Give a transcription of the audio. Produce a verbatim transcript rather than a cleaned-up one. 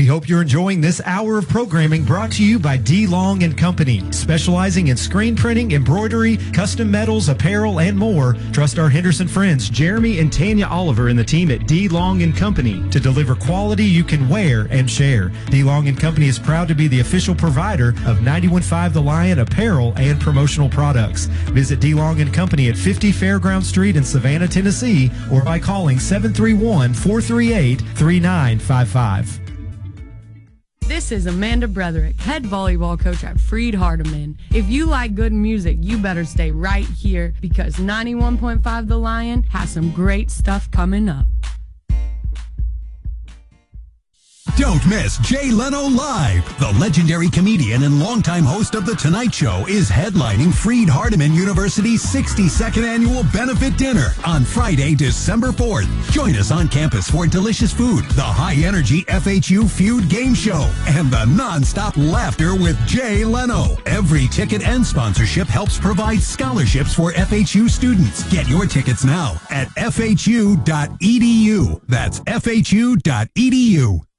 hope you're enjoying this hour of programming brought to you by D. Long and Company, specializing in screen printing, embroidery, custom metals, apparel, and more. Trust our Henderson friends, Jeremy and Tanya Oliver and the team at D. Long and Company to deliver quality you can wear and share. D. Long and Company is proud to be the official provider of ninety-one point five The Lion apparel and promotional products. Visit D. Long and Company at fifty Fairground Street in Savannah, Tennessee, or by calling seven three one, four three eight, three nine five five. This is Amanda Bretherick, head volleyball coach at Freed Hardeman. If you like good music, you better stay right here because ninety-one point five The Lion has some great stuff coming up. Don't miss Jay Leno Live. The legendary comedian and longtime host of The Tonight Show is headlining Freed Hardeman University's sixty-second annual benefit dinner on Friday, December fourth. Join us on campus for delicious food, the high-energy F H U Feud game show, and the non-stop laughter with Jay Leno. Every ticket and sponsorship helps provide scholarships for F H U students. Get your tickets now at F H U dot E D U. That's F H U dot E D U.